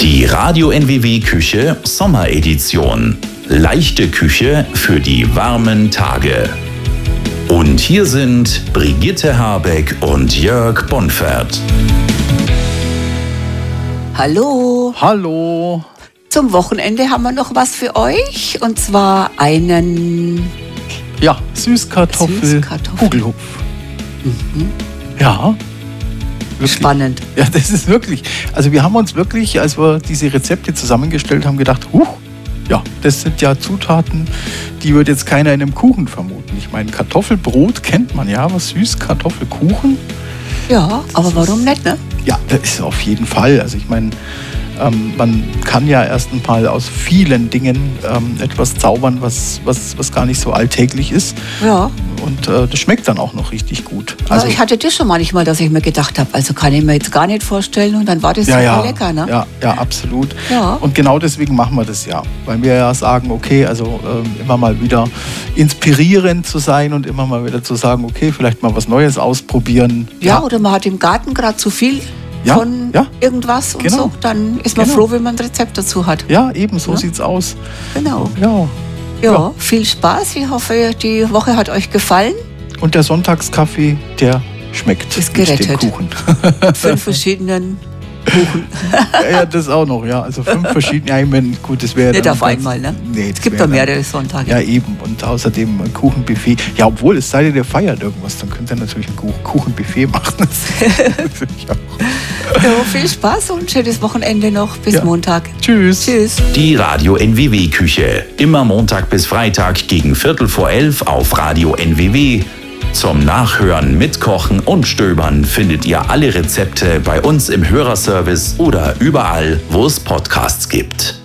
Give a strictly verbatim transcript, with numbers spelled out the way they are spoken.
Die Radio N W W Küche Sommeredition. Leichte Küche für die warmen Tage. Und hier sind Brigitte Habeck und Jörg Bonfert. Hallo. Hallo. Zum Wochenende haben wir noch was für euch. Und zwar einen... Ja, Süßkartoffel, Süßkartoffel. Kugelhupf. Mhm. Ja. Wirklich. Spannend. Ja, das ist wirklich. Also wir haben uns wirklich, als wir diese Rezepte zusammengestellt haben, gedacht, huch, ja, das sind ja Zutaten, die würde jetzt keiner in einem Kuchen vermuten. Ich meine, Kartoffelbrot kennt man ja, aber Süßkartoffelkuchen. Ja, aber warum nicht, ne? Ja, das ist auf jeden Fall. Also ich meine, ähm, man kann ja erst mal aus vielen Dingen ähm, etwas zaubern, was, was, was gar nicht so alltäglich ist. Ja. Und äh, das schmeckt dann auch noch richtig gut. Also ich hatte das schon manchmal, dass ich mir gedacht habe, also kann ich mir jetzt gar nicht vorstellen und dann war das ja, super ja, lecker, ne? Ja, ja, absolut. Ja. Und genau deswegen machen wir das ja. Weil wir ja sagen, okay, also ähm, immer mal wieder inspirierend zu sein und immer mal wieder zu sagen, okay, vielleicht mal was Neues ausprobieren. Ja, ja. Oder man hat im Garten gerade zu viel ja, von ja. irgendwas und Genau. so, dann ist man Genau. froh, wenn man ein Rezept dazu hat. Ja, eben, so Ja. sieht's aus. Genau. Ja. Ja, Ja. viel Spaß. Ich hoffe, die Woche hat euch gefallen. Und der Sonntagskaffee, der schmeckt Ist mit dem gerettet. Kuchen. Fünf verschiedenen Kuchen. ja, ja, das auch noch, ja. Also fünf verschiedene, ja, ich meine, gut, das wäre Nicht dann auf ganz- einmal, ne? Nee, Es das gibt wäre da dann- mehrere Sonntage. Ja, eben. Und außerdem ein Kuchenbuffet. Ja, obwohl, es sei denn, der feiert irgendwas, dann könnt ihr natürlich ein Kuch- Kuchenbuffet machen. Das finde ich auch. Ja, viel Spaß und schönes Wochenende noch. Bis Ja. Montag. Tschüss. Tschüss. Die Radio N W W Küche. Immer Montag bis Freitag gegen Viertel vor elf auf Radio N W W. Zum Nachhören, Mitkochen und Stöbern findet ihr alle Rezepte bei uns im Hörerservice oder überall, wo es Podcasts gibt.